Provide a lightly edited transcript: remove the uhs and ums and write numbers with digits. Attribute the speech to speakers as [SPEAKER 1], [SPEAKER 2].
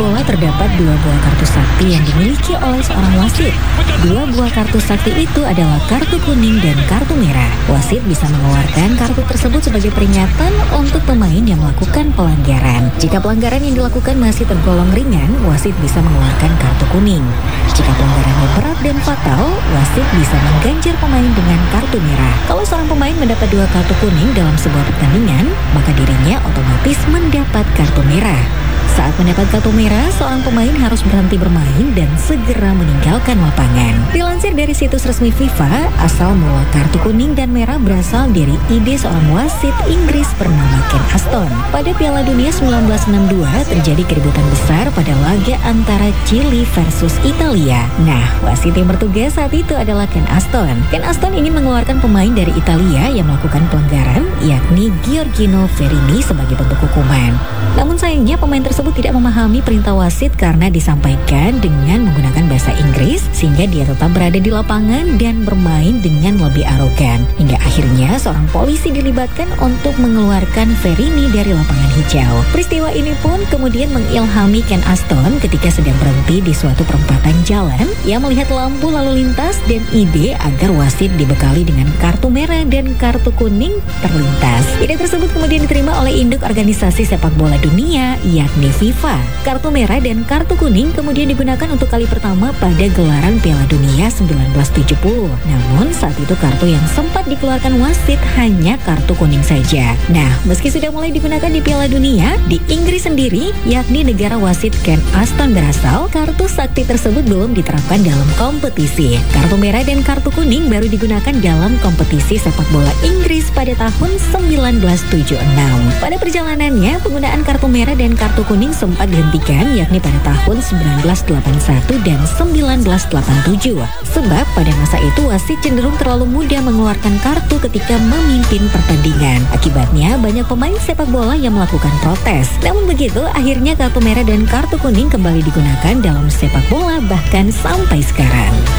[SPEAKER 1] bola terdapat 2 buah kartu sakti yang dimiliki oleh seorang wasit. 2 buah kartu sakti itu adalah kartu kuning dan kartu merah. Wasit bisa mengeluarkan kartu tersebut sebagai peringatan untuk pemain yang melakukan pelanggaran. Jika pelanggaran yang dilakukan masih tergolong ringan, wasit bisa mengeluarkan kartu kuning. Jika pelanggarannya berat dan fatal, wasit bisa mengganjar pemain dengan kartu merah. Kalau seorang pemain mendapat 2 kartu kuning dalam sebuah pertandingan, maka dirinya otomatis mendapat kartu merah. Saat mendapat kartu merah, seorang pemain harus berhenti bermain dan segera meninggalkan lapangan. Dilansir dari situs resmi FIFA, asal mula kartu kuning dan merah berasal dari ide seorang wasit Inggris bernama Ken Aston. Pada Piala Dunia 1962, terjadi keributan besar pada laga antara Chili versus Italia. Nah, wasit yang bertugas saat itu adalah Ken Aston. Ken Aston ingin mengeluarkan pemain dari Italia yang melakukan pelanggaran, yakni Giorgino Verini sebagai bentuk hukuman. Namun sayangnya pemain tersebut tidak memahami perintah wasit karena disampaikan dengan menggunakan bahasa Inggris, sehingga dia tetap berada di lapangan dan bermain dengan lebih arogan. Hingga akhirnya seorang polisi dilibatkan untuk mengeluarkan Verini dari lapangan hijau. Peristiwa ini pun kemudian mengilhami Ken Aston ketika sedang berhenti di suatu perempatan jalan. Ia melihat lampu lalu lintas dan ide agar wasit dibekali dengan kartu merah dan kartu kuning terlintas. Ide tersebut kemudian diterima oleh induk organisasi sepak bola dunia, yakni FIFA. Kartu merah dan kartu kuning kemudian digunakan untuk kali pertama pada gelaran Piala Dunia 1970. Namun saat itu kartu yang sempat dikeluarkan wasit hanya kartu kuning saja. Nah, meski sudah mulai digunakan di Piala Dunia, di Inggris sendiri, yakni negara wasit Ken Aston berasal, kartu sakti tersebut belum diterapkan dalam kompetisi. Kartu merah dan kartu kuning baru digunakan dalam kompetisi sepak bola Inggris pada tahun 1976. Pada perjalanannya, penggunaan kartu merah dan kartu kuning sempat dihentikan, yakni pada tahun 1981 dan 1987. Sebab pada masa itu wasit cenderung terlalu mudah mengeluarkan kartu ketika memimpin pertandingan. Akibatnya banyak pemain sepak bola yang melakukan protes. Namun begitu, akhirnya kartu merah dan kartu kuning kembali digunakan dalam sepak bola bahkan sampai sekarang.